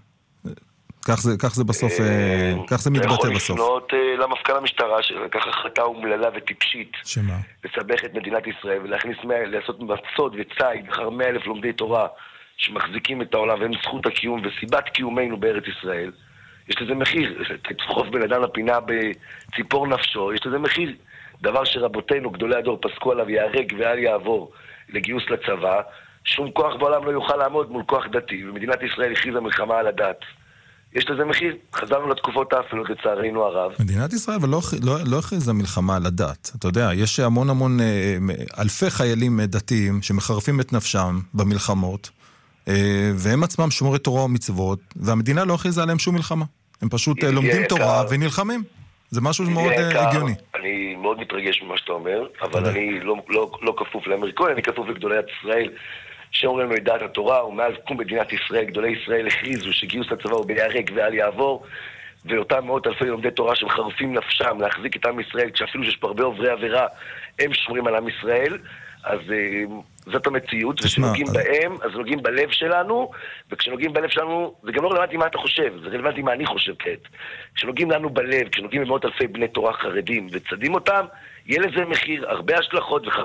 כך זה בסוף, כך זה מתבטא בסוף. אתה יכול לפנות למפכ"ל המשטרה שלקח החלטה אומללה וטיפשית. שמה? לסבך את מדינת ישראל ולהכניס, לעשות מצוד וציד אחר 100,000 לומדי תורה שמחזיקים את העולם והם זכות הקיום וסיבת קיומנו בארץ ישראל. יש לזה מחיר, תדחוף בן אדם לפינה בציפור נפשו, יש לזה מחיר. דבר שרבותינו, גדולי הדור, פסקו עליו יהרג ואל יעבור לגיוס לצבא, שום כוח בעולם לא יוכל לעמוד מול כוח דתי, ומדינת ישראל הכריזה מלחמה על הדת. יש לזה מחיר, חזרנו לתקופות האפלות לצערנו הרב. מדינת ישראל אבל לא הכריזה מלחמה על הדת. אתה יודע, יש המון אלפי חיילים דתיים שמחרפים את נפשם במלחמות, והם עצמם שומרי תורה ומצוות, והמדינה לא הכריזה עליהם שום מלחמה. הם פשוט לומדים תורה ונלחמים. זה משהו מאוד הגיוני. אני מאוד מתרגש ממה שאתה אומר, אבל אני לא כפוף לאמריקאים, אני כפוף לגדולי ישראל, שאומרים לנו את דעת התורה, ומאז קום מדינת ישראל, גדולי ישראל הכריזו שגיוס לצבא הוא ביהרג ואל יעבור, ואותם מאות אלפי לומדי תורה שמחרפים נפשם להחזיק את עם ישראל, כשאפילו שיש פה הרבה עוברי עבירה, הם שומרים על עם ישראל, אז זאת המציאות, וכשנוגעים בהם, אז נוגעים בלב שלנו, וכשנוגעים בלב שלנו, זה גם לא רלוונטי מה אתה חושב, זה רלוונטי מה אני חושב כעת. כשנוגעים לנו בלב, כשנוגעים במאות אלפי בני תורה חרדים, וצדים אותם, יהיה לזה מחיר, הרבה השלכות, וחבל,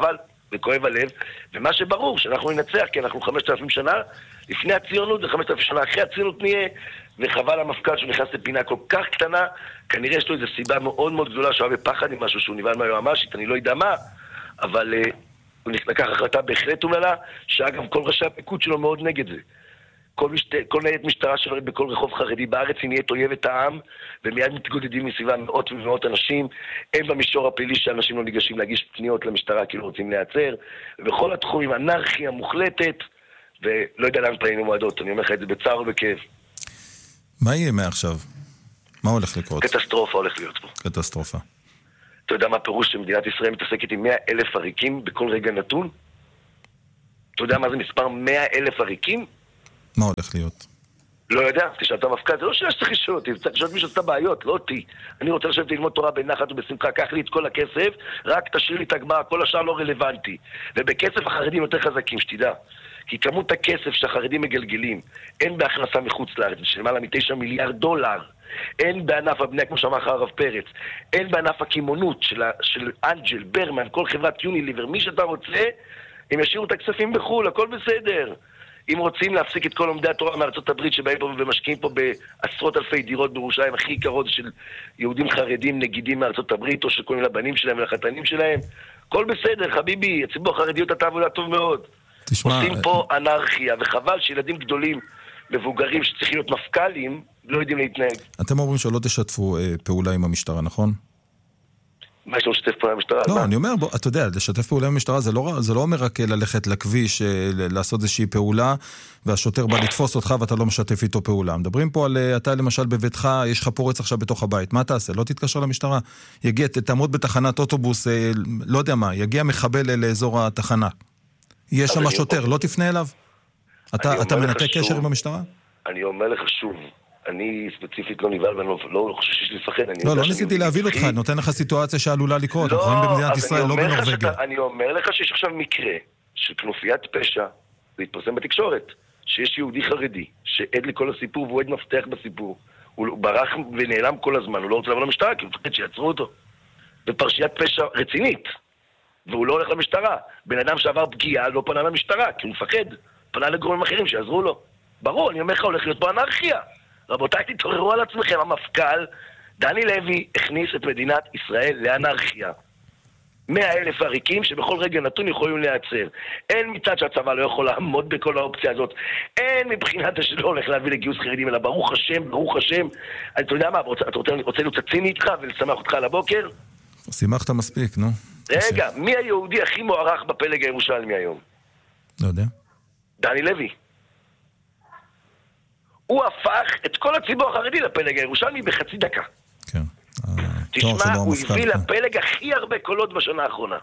וכואב הלב, ומה שברור, שאנחנו ננצח, כי אנחנו 5,000 שנה לפני הציונות, ו5,000 שנה אחרי הציונות נהיה, וחבל המפכ"ל שהוא נכנס לפינה כל כך קטנה, כנראה יש לו איזו סיבה מאוד מאוד גדולה, שהוא היה בפחד עם משהו שהוא נבהל מהיועמ"שית, אני לא יודע מה, אבל הוא לקח החלטה בהחלט אומללה, שאגב כל ראשי הפיקוד שלו מאוד נגד זה. כל ניידת משטרה שלו בכל רחוב חרדי בארץ היא נהיית אויבת העם, ומיד מתגודדים מסביבה מאות ומאות אנשים. אין במישור הפלילי שאנשים לא ניגשים להגיש פניות למשטרה כי לא רוצים להיעצר, ובכל התחומים אנרכיה מוחלטת, ולא יודע לאן פנינו מועדות, אני אומר לך את זה בצער ובכאב. מה יהיה מעכשיו? מה הולך לקרות? קטסטרופה הולך להיות פה. קטסטרופה. אתה יודע מה הפירוש שמדינת ישראל מתעסקת עם 100,000 עריקים בכל רגע נתון? אתה יודע מה זה מספר 100,000 עריקים? מה הולך להיות? לא יודע, תשאל את המפקד, זה לא שאלה שצריך לשאול אותי, צריך לשאול מישהו עשתה בעיות, לא אותי. אני רוצה לשבת ללמוד תורה בנחת ובשמחה, קח לי את כל הכסף, רק תשאיר לי את הגמרא, כל השאר לא רלוונטי. ובכסף החרדים יותר חזקים, שתדע. כי כמות הכסף שהחרדים מגלגלים, אין בהכנסה מחוץ לארץ, של למעלה $9 מיליארד, אין בענף הבנייה, כמו שאמר הרב פרץ, אין בענף הכימונות של אנג'ל, ברמן, כל חברת יוניליבר, מי שאתה רוצה, הם ישאירו את הכספים בחול, הכל בסדר. אם רוצים להפסיק את כל לומדי התורה מארצות הברית שבאים פה ומשקיעים פה בעשרות אלפי דירות בירושלים הכי יקרות של יהודים חרדים נגידים מארצות הברית או שקוראים לבנים שלהם ולחתנים שלהם, כל בסדר, חביבי, הציבור החרדי אתה עבודה טוב מאוד. תשמע, עושים פה אנרכיה, וחבל שילדים גדולים, מבוגרים שצריכים להיות מפכ"לים, לא יודעים להתנהג. אתם אומרים שלא תשתפו פעולה עם המשטרה, נכון? מה יש לו לשתף פעולה עם המשטרה? לא, אני אומר, אתה יודע, לשתף פעולה עם המשטרה זה לא אומר רק ללכת לכביש, לעשות איזושהי פעולה, והשוטר בא לתפוס אותך ואתה לא משתף איתו פעולה. מדברים פה על, אתה למשל בביתך, יש לך פורץ עכשיו בתוך הבית, מה תעשה? לא תתקשר למשטרה. יגיע, תעמוד בתחנת אוטובוס, לא יודע מה, יגיע מחבל לאזור התחנה. יש שם שוטר, לא תפנה אליו? אתה מנתק קשר עם המשטרה? אני אומר לך שוב, אני ספציפית לא נבהל ואני לא חושב שיש לי לפחד. לא ניסיתי להבין אותך, נותן לך סיטואציה שעלולה לקרות, אנחנו רואים במדינת ישראל, לא בנורווגיה. אני אומר לך שיש עכשיו מקרה של כנופיית פשע, זה התפרסם בתקשורת, שיש יהודי חרדי, שעד לכל הסיפור והוא עד מפתח בסיפור, הוא ברח ונעלם כל הזמן, הוא לא רוצה לבוא למשטרה, כי הוא מפחד שיעצרו אותו. בפרשיית פשע רצינית, והוא לא הולך למשטרה. בן אדם שעבר פגיעה לא פנה למשטרה, כי הוא מפחד, פנה לגורמים אחרים שיעזרו לו. ברור, אני אומר לך, הולך להיות פה אנרכיה. רבותיי, תתעוררו על עצמכם, המפכ"ל, דני לוי הכניס את מדינת ישראל לאנרכיה. 100,000 עריקים שבכל רגע נתון יכולים להיעצר. אין מצד שהצבא לא יכול לעמוד בכל האופציה הזאת. אין מבחינת שלא הולך להביא לגיוס חרדים, אלא ברוך השם, ברוך השם. אתה יודע מה, אתה רוצה להיות ציני איתך ולשמח אותך על הבוקר? שימחת מספיק, נו. רגע, מי היהודי הכי מוערך בפלג הירושלמי היום? לא יודע. דני לוי. הוא הפך את כל הציבור החרדי לפלג הירושלמי בחצי דקה. כן. תשמע, הוא הביא לפלג הכי הרבה קולות בשנה האחרונה.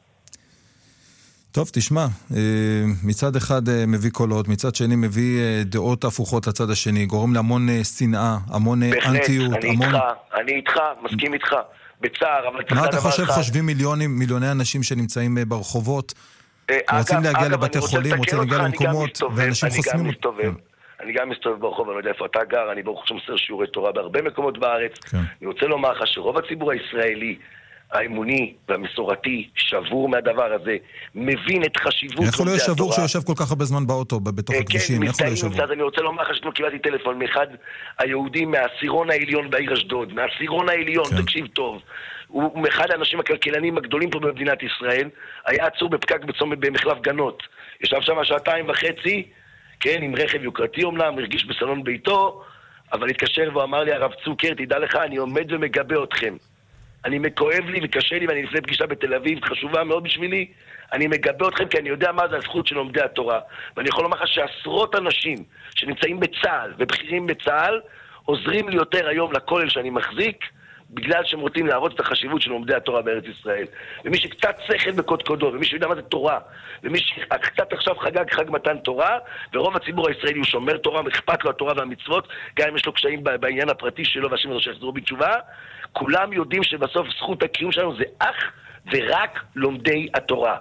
טוב, תשמע, מצד אחד מביא קולות, מצד שני מביא דעות הפוכות לצד השני, גורם להמון שנאה, המון אנטיות. אני איתך, מסכים איתך, בצער, אבל מה אתה חושב, חושבים מיליוני אנשים שנמצאים ברחובות, רוצים להגיע לבתי חולים, רוצים להגיע למקומות, ואנשים חוסמים אותם. אני גם מסתובב ברחוב, אני לא יודע איפה אתה גר, אני ברוך השם מוסר שיעורי תורה בהרבה מקומות בארץ. אני רוצה לומר לך שרוב הציבור הישראלי, האמוני והמסורתי, שבור מהדבר הזה, מבין את חשיבות... איך הוא לא יהיה שבור שיושב כל כך הרבה זמן באוטו, בתוך הכבישים? איך הוא לא יהיה שבור? אני רוצה לומר לך שתנו קיבלתי טלפון מאחד היהודים מהעשירון העליון בעיר אשדוד, מהעשירון העליון, תקשיב טוב. הוא מאחד האנשים הכלכלנים הגדולים פה במדינת ישראל, היה עצור בפקק במחלף גנות. ישב שם 2.5 כן, עם רכב יוקרתי אומנם, הרגיש בסלון ביתו, אבל התקשר ואמר לי, הרב צוקר, תדע לך, אני עומד ומגבה אתכם. אני מכואב לי וקשה לי, ואני לפני פגישה בתל אביב, חשובה מאוד בשבילי, אני מגבה אתכם כי אני יודע מה זה הזכות של לומדי התורה. ואני יכול לומר לך שעשרות אנשים שנמצאים בצה"ל ובכירים בצה"ל, עוזרים לי יותר היום לכולל שאני מחזיק, בגלל שהם רוצים להראות את החשיבות של לומדי התורה בארץ ישראל. ומי שקצת שכל בקודקודו, ומי שיודע מה זה תורה, ומי שקצת עכשיו חג מתן תורה, ורוב הציבור הישראלי הוא שומר תורה, אכפת לו התורה והמצוות, גם אם יש לו קשיים בעניין הפרטי שלו, והשם הזה שיחזרו בתשובה, כולם יודעים שבסוף זכות הקיום שלנו זה אך ורק לומדי התורה.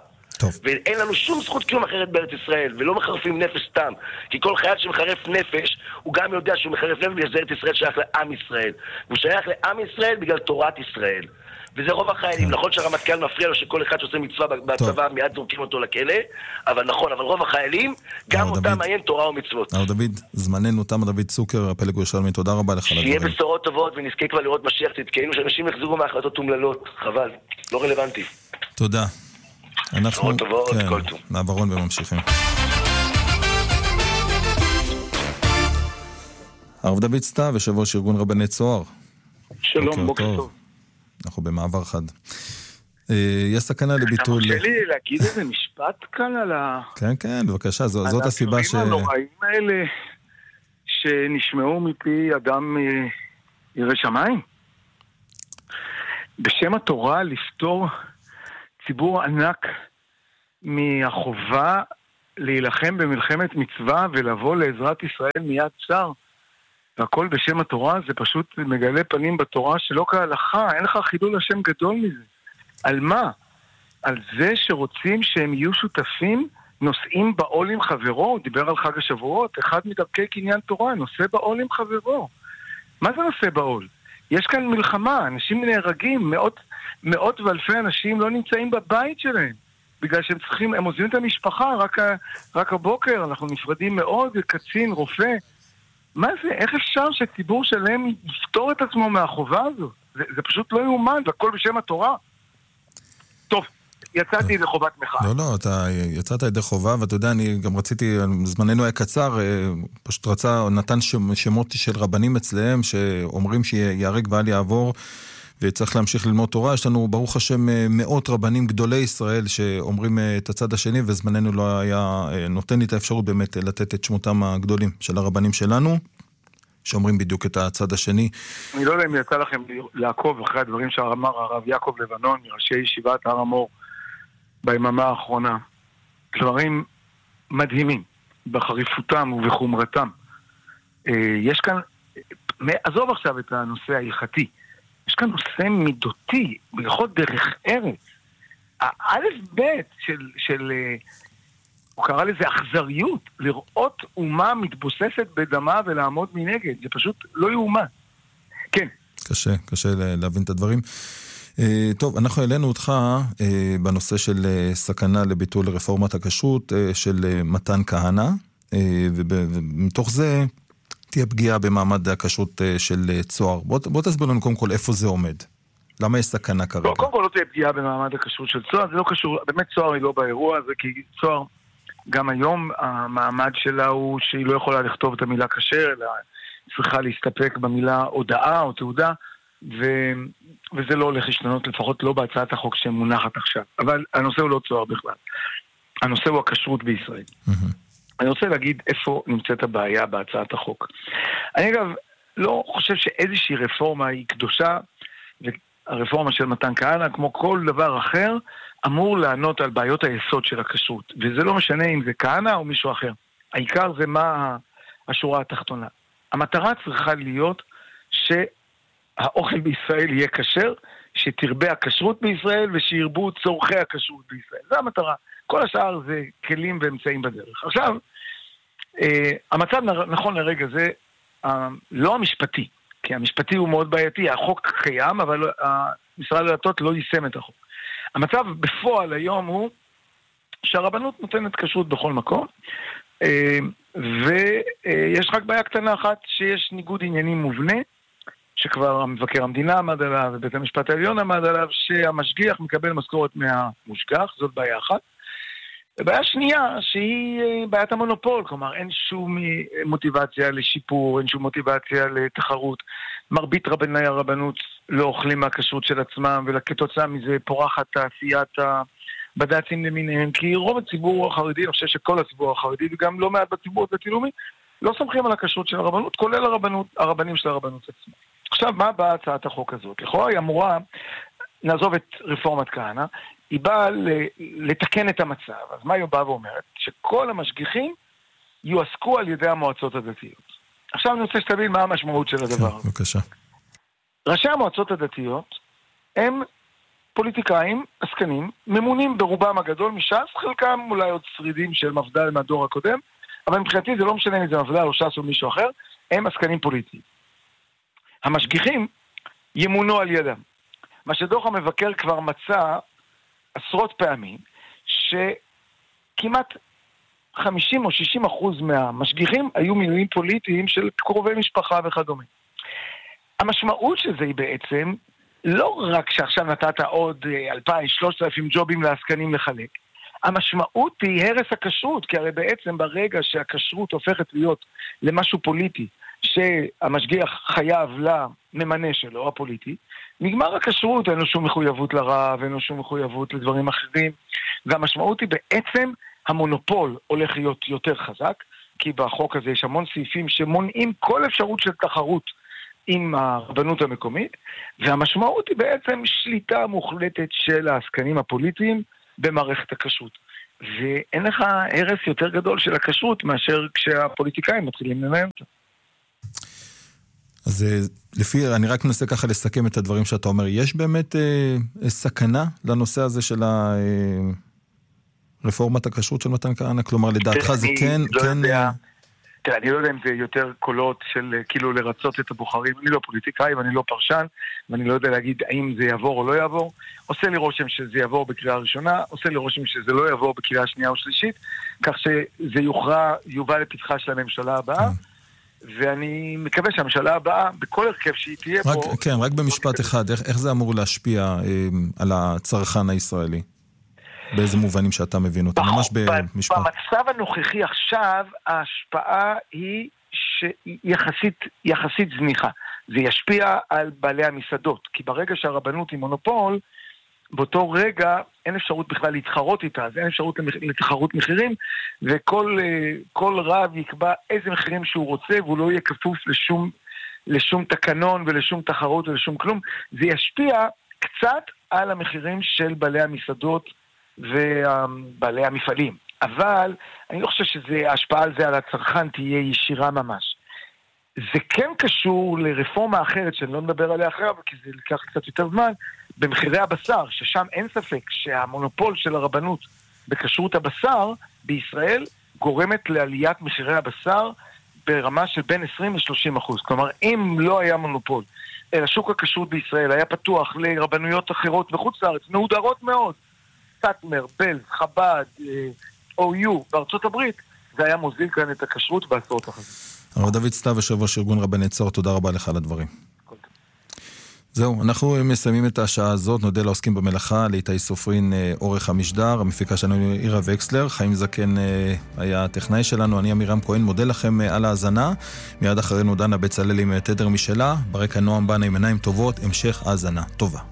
טוב. ואין לנו שום זכות קיום אחרת בארץ ישראל, ולא מחרפים נפש סתם. כי כל חייל שמחרף נפש, הוא גם יודע שהוא מחרף נפש, בגלל שארץ ישראל שייך לעם ישראל. והוא שייך לעם ישראל בגלל תורת ישראל. וזה רוב החיילים. נכון שהרמטכ"ל מפריע לו שכל אחד שעושה מצווה בצבא מיד זורקים אותו לכלא, אבל נכון, אבל רוב החיילים, גם אותם מעניין תורה ומצוות. דוד, זמננו תם. דוד צוקר, הפלג ירושלמי, תודה רבה לך. שיהיה בשורות טובות ונזכה כבר לראות משיח צדקנו, שאנשים יחזרו מהחלטות אומללות. חבל, לא רלוונטי. תודה. אנחנו טובות, כל טוב. מעברון וממשיכים. הרב דוד סתיו, יושב ראש ארגון רבני צוהר. שלום, בוקר טוב. אנחנו במעבר חד. יש סכנה לביטול... אתה רוצה לי להגיד איזה משפט כאן על כן, כן, בבקשה, זאת הסיבה ש... על הדברים הנוראים האלה שנשמעו מפי אדם ירא שמיים. בשם התורה לפתור ציבור ענק מהחובה להילחם במלחמת מצווה ולבוא לעזרת ישראל מיד צר. והכל בשם התורה, זה פשוט מגלה פנים בתורה שלא כהלכה, אין לך חילול השם גדול מזה. על מה? על זה שרוצים שהם יהיו שותפים, נושאים בעול עם חברו, הוא דיבר על חג השבועות, אחד מדרכי קניין תורה, נושא בעול עם חברו. מה זה נושא בעול? יש כאן מלחמה, אנשים נהרגים, מאות ואלפי אנשים לא נמצאים בבית שלהם, בגלל שהם צריכים, הם עוזבים את המשפחה, רק הבוקר, אנחנו נפרדים מאוד, קצין, רופא, מה זה? איך אפשר שציבור שלהם יפתור את עצמו מהחובה הזו? זה פשוט לא יאומן, והכל בשם התורה. טוב, יצאתי ידי חובת מחאה. לא, אתה יצאת ידי חובה, ואתה יודע, אני גם רציתי, זמננו היה קצר, פשוט נתן שמות של רבנים אצלהם, שאומרים שיהרג ואל יעבור, וצריך להמשיך ללמוד תורה. יש לנו, ברוך השם, מאות רבנים גדולי ישראל שאומרים את הצד השני, וזמננו לא היה נותן לי את האפשרות באמת לתת את שמותם הגדולים של הרבנים שלנו, שאומרים בדיוק את הצד השני. אני לא יודע אם יצא לכם לעקוב אחרי הדברים שאמר הרב יעקב לבנון, מראשי ישיבת הר המור, ביממה האחרונה. דברים מדהימים, בחריפותם ובחומרתם. יש כאן, עזוב עכשיו את הנושא ההלכתי, יש כאן נושא מידותי, בלכות דרך ארץ. האלף בית של הוא קרא לזה אכזריות, לראות אומה מתבוססת בדמה ולעמוד מנגד, זה פשוט לא יאומן. כן. קשה להבין את הדברים. טוב, אנחנו העלינו אותך בנושא של סכנה לביטול רפורמת הכשרות של מתן כהנא, ומתוך זה תהיה פגיעה במעמד הכשרות של צוהר. בוא תסביר לנו קודם כל איפה זה עומד. למה יש סכנה כרגע? לא, קודם כל לא תהיה פגיעה במעמד הכשרות של צוהר, זה לא קשור, באמת צוהר היא לא באירוע הזה, כי צוהר גם היום המעמד שלה הוא שהיא לא יכולה לכתוב את המילה כשר, אלא צריכה להסתפק במילה הודעה או תעודה, וזה לא הולך להשתנות, לפחות לא בהצעת החוק שמונחת עכשיו. אבל הנושא הוא לא צוהר בכלל. הנושא הוא הכשרות בישראל. אני רוצה להגיד איפה נמצאת הבעיה בהצעת החוק. אני אגב לא חושב שאיזושהי רפורמה היא קדושה, והרפורמה של מתן כהנא, כמו כל דבר אחר, אמור לענות על בעיות היסוד של הכשרות. וזה לא משנה אם זה כהנא או מישהו אחר. העיקר זה מה השורה התחתונה. המטרה צריכה להיות שהאוכל בישראל יהיה כשר, שתרבה הכשרות בישראל ושירבו צורכי הכשרות בישראל. זה המטרה. כל השאר זה כלים ואמצעים בדרך. עכשיו, המצב נכון לרגע זה לא המשפטי, כי המשפטי הוא מאוד בעייתי, החוק קיים, אבל משרד הדתות לא יישם את החוק. המצב בפועל היום הוא שהרבנות נותנת כשרות בכל מקום, ויש רק בעיה קטנה אחת, שיש ניגוד עניינים מובנה, שכבר מבקר המדינה עמד עליו, ובית המשפט העליון עמד עליו, שהמשגיח מקבל משכורת מהמושגח, זאת בעיה אחת. ובעיה שנייה, שהיא בעיית המונופול, כלומר אין שום מוטיבציה לשיפור, אין שום מוטיבציה לתחרות. מרבית רבני הרבנות לא אוכלים מהכשרות של עצמם, וכתוצאה מזה פורחת תעשיית הבד"צים למיניהם, כי רוב הציבור החרדי, אני חושב שכל הציבור החרדי, וגם לא מעט בציבור הדתי-לאומי, לא סומכים על הכשרות של הרבנות, כולל הרבנים של הרבנות עצמה. עכשיו, מה באה הצעת החוק הזאת? לכאורה היא אמורה, נעזוב את רפורמת כהנא, היא באה לתקן את המצב. אז מה היא באה ואומרת? שכל המשגיחים יועסקו על ידי המועצות הדתיות. עכשיו אני רוצה שתבין מה המשמעות של הדבר הזה. בבקשה. ראשי המועצות הדתיות הם פוליטיקאים, עסקנים, ממונים ברובם הגדול מש"ס, חלקם אולי עוד שרידים של מפד"ל מהדור הקודם, אבל מבחינתי זה לא משנה אם זה מפד"ל או ש"ס או מישהו אחר, הם עסקנים פוליטיים. המשגיחים ימונו על ידם. מה שדוח המבקר כבר מצא עשרות פעמים, שכמעט 50 או 60% מהמשגיחים היו מינויים פוליטיים של קרובי משפחה וכדומה. המשמעות של זה היא בעצם, לא רק שעכשיו נתת עוד 2,000-3,000 ג'ובים לעסקנים לחלק, המשמעות היא הרס הכשרות, כי הרי בעצם ברגע שהכשרות הופכת להיות למשהו פוליטי, שהמשגיח חייב לממנה שלו, הפוליטי, נגמר הכשרות, אין לו שום מחויבות לרב, אין לו שום מחויבות לדברים אחרים, והמשמעות היא בעצם המונופול הולך להיות יותר חזק, כי בחוק הזה יש המון סעיפים שמונעים כל אפשרות של תחרות עם הרבנות המקומית, והמשמעות היא בעצם שליטה מוחלטת של העסקנים הפוליטיים במערכת הכשרות. ואין לך הרס יותר גדול של הכשרות מאשר כשהפוליטיקאים מתחילים לנהל אותה. אז אני רק מנסה ככה לסכם את הדברים שאתה אומר. יש באמת סכנה לנושא הזה של רפורמת הכשרות של מתן כהנא? כלומר, לדעתך זה כן... תראה, אני לא יודע אם זה יותר קולות של כאילו לרצות את הבוחרים. אני לא פוליטיקאי ואני לא פרשן, ואני לא יודע להגיד האם זה יעבור או לא יעבור. עושה לי רושם שזה יעבור בקריאה ראשונה, עושה לי רושם שזה לא יעבור בקריאה שנייה או שלישית, כך שזה יובא לפתחה של הממשלה הבאה, ואני מקווה שהממשלה הבאה, בכל הרכב שהיא תהיה פה... כן, רק במשפט אחד, איך זה אמור להשפיע על הצרכן הישראלי? באיזה מובנים שאתה מבין אותם? ממש במשפט. במצב הנוכחי עכשיו, ההשפעה היא יחסית זניחה. זה ישפיע על בעלי המסעדות, כי ברגע שהרבנות היא מונופול, באותו רגע אין אפשרות בכלל להתחרות איתה, אז אין אפשרות לתחרות מחירים, וכל רב יקבע איזה מחירים שהוא רוצה, והוא לא יהיה כפוף לשום תקנון ולשום תחרות ולשום כלום. זה ישפיע קצת על המחירים של בעלי המסעדות ובעלי המפעלים. אבל אני לא חושב שההשפעה על זה על הצרכן תהיה ישירה ממש. זה כן קשור לרפורמה אחרת, שאני לא מדבר עליה אחריו, כי זה לקח קצת יותר זמן, במחירי הבשר, ששם אין ספק שהמונופול של הרבנות בכשרות הבשר בישראל גורמת לעליית מחירי הבשר ברמה של בין 20-30%. כלומר, אם לא היה מונופול, אלא שוק הכשרות בישראל היה פתוח לרבנויות אחרות בחוץ לארץ, מהודרות מאוד, סטמר, בלז, חב"ד, OU בארצות הברית, זה היה מוזיל כאן את הכשרות בעשרות אחרות. הרב דוד סתיו, יושב ראש ארגון רבני צהר, תודה רבה לך על הדברים. זהו, אנחנו מסיימים את השעה הזאת, נודה לעוסקים במלאכה, לאיתי סופרין עורך המשדר, המפיקה שלנו עירה וקסלר, חיים זקן היה הטכנאי שלנו, אני אמירם כהן, מודה לכם על ההאזנה, מיד אחרינו דנה בצלאל עם תדר משלה, ברקע נועם בנה עם עיניים טובות, המשך האזנה טובה.